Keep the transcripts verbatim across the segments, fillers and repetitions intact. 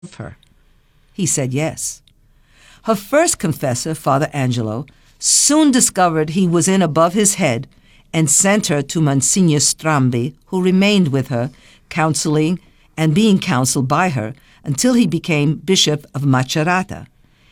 her? He said yes. Her first confessor, Father Angelo, soon discovered he was in above his head and sent her to Monsignor Strambi, who remained with her, counseling and being counseled by her until he became Bishop of Macerata.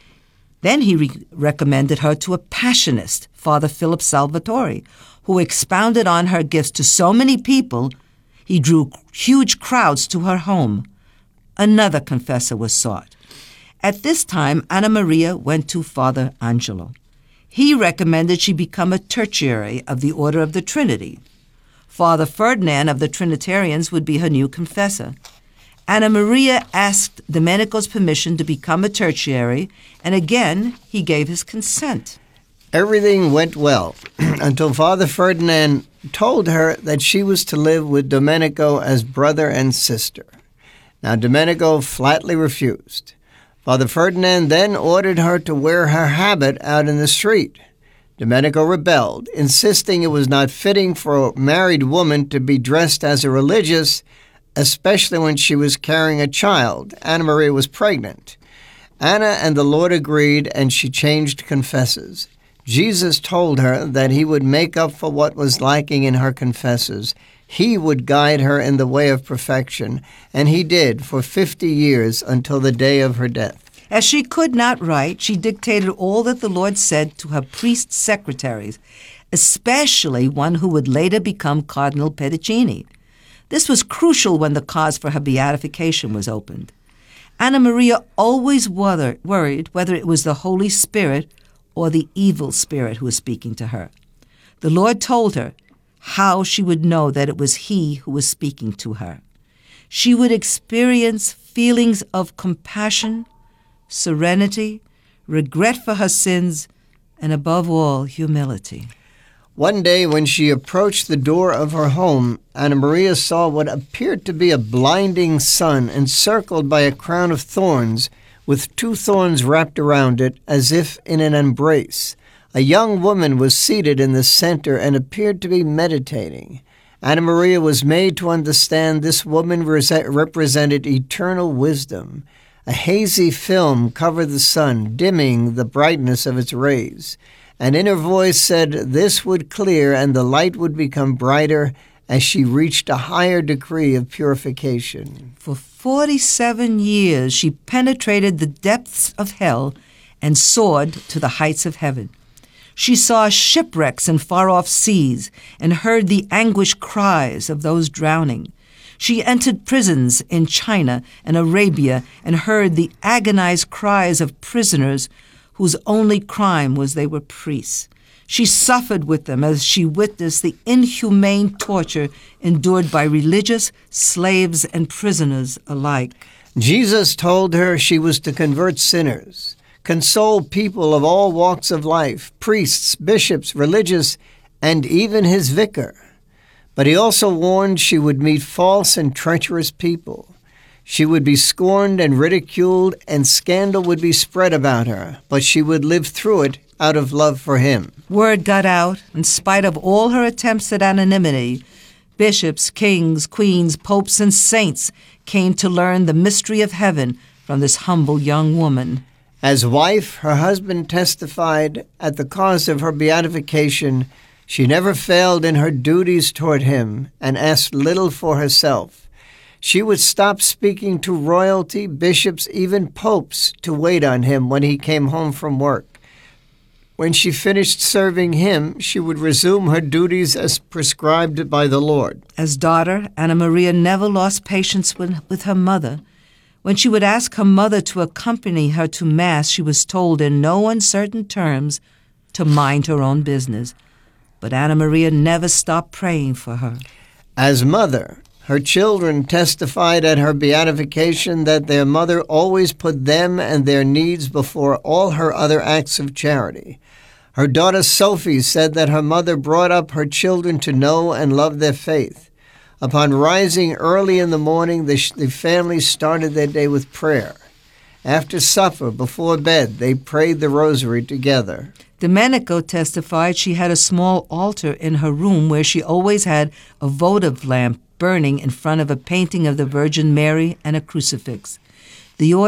Then he re- recommended her to a Passionist, Father Philip Salvatore, who expounded on her gifts to so many people he drew huge crowds to her home. Another confessor was sought. At this time, Anna Maria went to Father Angelo. He recommended she become a tertiary of the Order of the Trinity. Father Ferdinand of the Trinitarians would be her new confessor. Anna Maria asked Domenico's permission to become a tertiary, and again he gave his consent. Everything went well until Father Ferdinand told her that she was to live with Domenico as brother and sister. Now, Domenico flatly refused. Father Ferdinand then ordered her to wear her habit out in the street. Domenico rebelled, insisting it was not fitting for a married woman to be dressed as a religious, especially when she was carrying a child. Anna Maria was pregnant. Anna and the Lord agreed, and she changed confessors. Jesus told her that he would make up for what was lacking in her confessors. He would guide her in the way of perfection, and he did for fifty years until the day of her death. As she could not write, she dictated all that the Lord said to her priest secretaries, especially one who would later become Cardinal Pedicini. This was crucial when the cause for her beatification was opened. Anna Maria always worried whether it was the Holy Spirit or the evil spirit who was speaking to her. The Lord told her how she would know that it was he who was speaking to her. She would experience feelings of compassion, serenity, regret for her sins, and above all, humility. One day when she approached the door of her home, Anna Maria saw what appeared to be a blinding sun encircled by a crown of thorns with two thorns wrapped around it as if in an embrace. A young woman was seated in the center and appeared to be meditating. Anna Maria was made to understand this woman represented eternal wisdom. A hazy film covered the sun, dimming the brightness of its rays. An inner voice said this would clear and the light would become brighter as she reached a higher degree of purification. For forty-seven years she penetrated the depths of hell and soared to the heights of heaven. She saw shipwrecks in far-off seas and heard the anguished cries of those drowning. She entered prisons in China and Arabia and heard the agonized cries of prisoners whose only crime was they were priests. She suffered with them as she witnessed the inhumane torture endured by religious, slaves, and prisoners alike. Jesus told her she was to convert sinners, console people of all walks of life, priests, bishops, religious, and even his vicar. But he also warned she would meet false and treacherous people. She would be scorned and ridiculed, and scandal would be spread about her, but she would live through it out of love for him. Word got out, in spite of all her attempts at anonymity. Bishops, kings, queens, popes, and saints came to learn the mystery of heaven from this humble young woman. As wife, her husband testified at the cause of her beatification, she never failed in her duties toward him and asked little for herself. She would stop speaking to royalty, bishops, even popes, to wait on him when he came home from work. When she finished serving him, she would resume her duties as prescribed by the Lord. As daughter, Anna Maria never lost patience with, with her mother. When she would ask her mother to accompany her to Mass, she was told in no uncertain terms to mind her own business. But Anna Maria never stopped praying for her. As mother, her children testified at her beatification that their mother always put them and their needs before all her other acts of charity. Her daughter Sophie said that her mother brought up her children to know and love their faith. Upon rising early in the morning, the, sh- the family started their day with prayer. After supper, before bed, they prayed the rosary together. Domenico testified she had a small altar in her room where she always had a votive lamp burning in front of a painting of the Virgin Mary and a crucifix. The